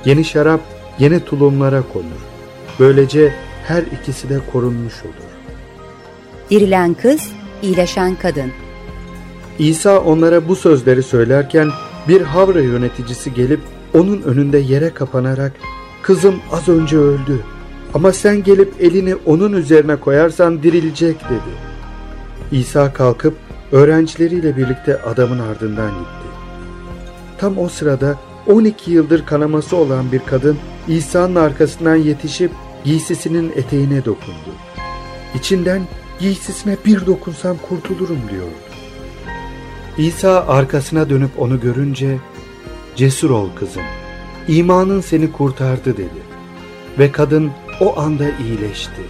Yeni şarap yeni tulumlara konur. Böylece her ikisi de korunmuş olur. Dirilen kız, iyileşen kadın. İsa onlara bu sözleri söylerken bir havra yöneticisi gelip onun önünde yere kapanarak "Kızım az önce öldü ama sen gelip elini onun üzerine koyarsan dirilecek" dedi. İsa kalkıp öğrencileriyle birlikte adamın ardından gitti. Tam o sırada 12 yıldır kanaması olan bir kadın İsa'nın arkasından yetişip giysisinin eteğine dokundu. İçinden giysisine bir dokunsam kurtulurum diyordu. İsa arkasına dönüp onu görünce "Cesur ol kızım, imanın seni kurtardı" dedi. Ve kadın o anda iyileşti.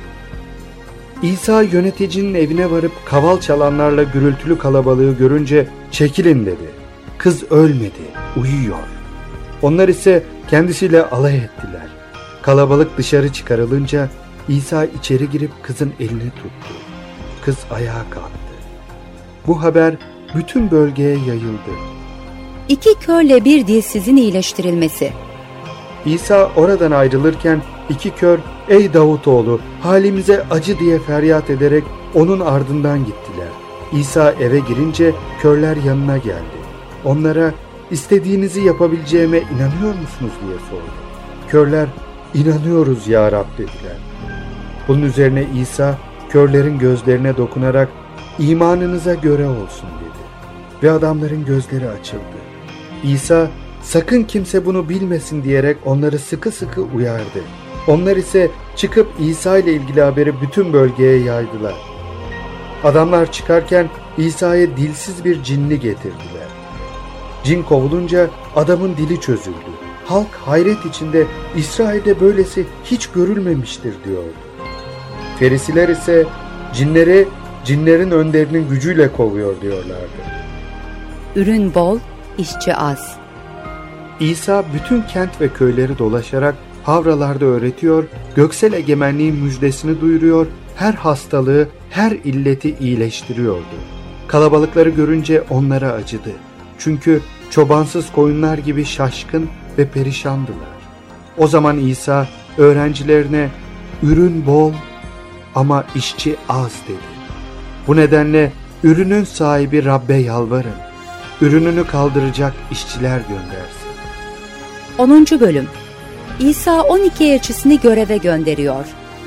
İsa yöneticinin evine varıp kaval çalanlarla gürültülü kalabalığı görünce "Çekilin" dedi. Kız ölmedi, uyuyor. Onlar ise kendisiyle alay ettiler. Kalabalık dışarı çıkarılınca İsa içeri girip kızın elini tuttu. Kız ayağa kalktı. Bu haber bütün bölgeye yayıldı. 2 körle bir dilsizin iyileştirilmesi. İsa oradan ayrılırken 2 kör "Ey Davutoğlu, halimize acı" diye feryat ederek onun ardından gittiler. İsa eve girince körler yanına geldi. Onlara "İstediğinizi yapabileceğime inanıyor musunuz?" diye sordu. Körler "İnanıyoruz ya Rab" dediler. Bunun üzerine İsa körlerin gözlerine dokunarak "İmanınıza göre olsun" dedi. Ve adamların gözleri açıldı. İsa "Sakın kimse bunu bilmesin" diyerek onları sıkı sıkı uyardı. Onlar ise çıkıp İsa ile ilgili haberi bütün bölgeye yaydılar. Adamlar çıkarken İsa'ya dilsiz bir cinli getirdiler. Cin kovulunca adamın dili çözüldü. Halk hayret içinde "İsrail'de böylesi hiç görülmemiştir" diyordu. Ferisiler ise cinleri cinlerin önderinin gücüyle kovuyor diyorlardı. Ürün bol, işçi az. İsa bütün kent ve köyleri dolaşarak havralarda öğretiyor, göksel egemenliğin müjdesini duyuruyor, her hastalığı, her illeti iyileştiriyordu. Kalabalıkları görünce onlara acıdı. Çünkü çobansız koyunlar gibi şaşkın ve perişandılar. O zaman İsa öğrencilerine "Ürün bol ama işçi az" dedi. Bu nedenle ürünün sahibi Rab'be yalvarın. Ürününü kaldıracak işçiler göndersin. 10. Bölüm. İsa 12 elçisini göreve gönderiyor.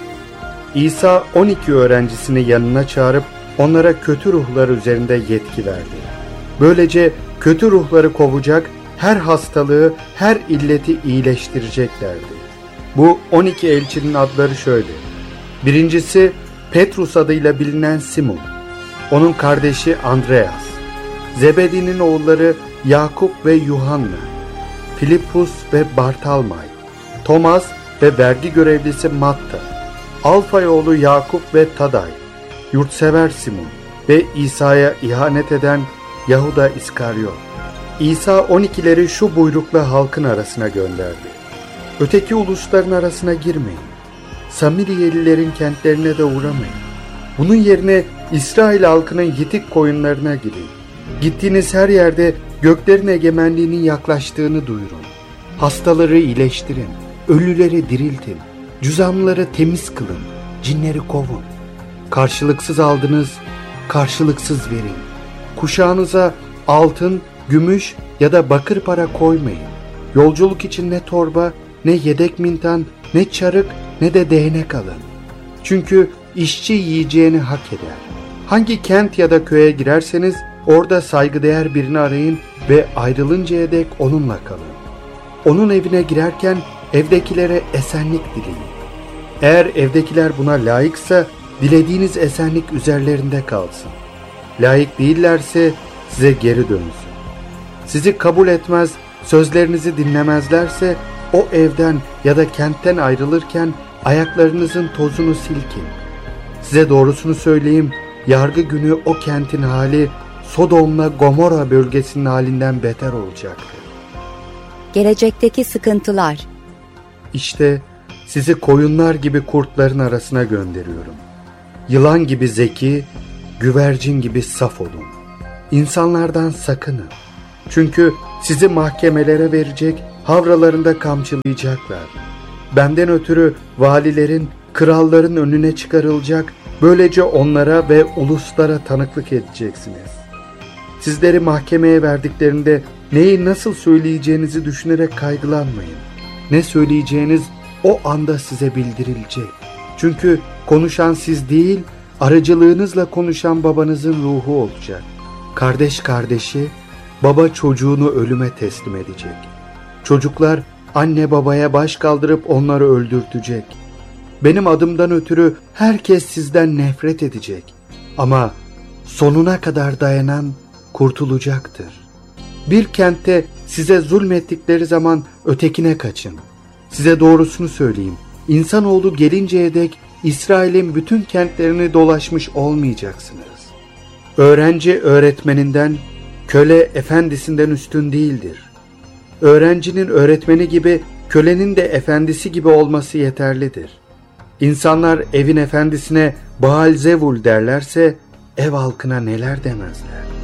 İsa 12 öğrencisini yanına çağırıp onlara kötü ruhlar üzerinde yetki verdi. Böylece kötü ruhları kovacak, her hastalığı, her illeti iyileştireceklerdi. Bu 12 elçinin adları şöyle. Birincisi Petrus adıyla bilinen Simon. Onun kardeşi Andreas. Zebedi'nin oğulları Yakup ve Yuhanna. Filipus ve Bartalmay. Thomas ve vergi görevlisi Matta. Alfay oğlu Yakup ve Taday. Yurtsever Simon ve İsa'ya ihanet eden Yahuda İskaryot. İsa 12'leri şu buyrukla halkın arasına gönderdi. Öteki ulusların arasına girmeyin. Samiriyelilerin kentlerine de uğramayın. Bunun yerine İsrail halkının yitik koyunlarına gidin. Gittiğiniz her yerde göklerin egemenliğinin yaklaştığını duyurun. Hastaları iyileştirin, ölüleri diriltin, cüzamları temiz kılın, cinleri kovun. Karşılıksız aldınız, karşılıksız verin. Kuşağınıza altın, gümüş ya da bakır para koymayın. Yolculuk için ne torba, ne yedek mintan, ne çarık, ne de değnek alın. Çünkü işçi yiyeceğini hak eder. Hangi kent ya da köye girerseniz orada saygıdeğer birini arayın ve ayrılıncaya dek onunla kalın. Onun evine girerken evdekilere esenlik dileyin. Eğer evdekiler buna layıksa dilediğiniz esenlik üzerlerinde kalsın. Layık değillerse size geri dönsün. Sizi kabul etmez, sözlerinizi dinlemezlerse o evden ya da kentten ayrılırken ayaklarınızın tozunu silkin. Size doğrusunu söyleyeyim, yargı günü o kentin hali Sodom'la Gomorra bölgesinin halinden beter olacaktır. Gelecekteki sıkıntılar. İşte sizi koyunlar gibi kurtların arasına gönderiyorum. Yılan gibi zeki, güvercin gibi saf olun. İnsanlardan sakının. Çünkü sizi mahkemelere verecek, havralarında kamçılayacaklar. Benden ötürü valilerin, kralların önüne çıkarılacak, böylece onlara ve uluslara tanıklık edeceksiniz. Sizleri mahkemeye verdiklerinde neyi nasıl söyleyeceğinizi düşünerek kaygılanmayın. Ne söyleyeceğiniz o anda size bildirilecek. Çünkü konuşan siz değil, aracılığınızla konuşan babanızın ruhu olacak. Kardeş kardeşi, baba çocuğunu ölüme teslim edecek. Çocuklar anne babaya baş kaldırıp onları öldürtecek. Benim adımdan ötürü herkes sizden nefret edecek. Ama sonuna kadar dayanan kurtulacaktır. Bir kentte size zulmettikleri zaman ötekine kaçın. Size doğrusunu söyleyeyim. İnsanoğlu gelinceye dek İsrail'in bütün kentlerini dolaşmış olmayacaksınız. Öğrenci öğretmeninden, köle efendisinden üstün değildir. Öğrencinin öğretmeni gibi, kölenin de efendisi gibi olması yeterlidir. İnsanlar evin efendisine Baal Zevul derlerse, ev halkına neler demezler.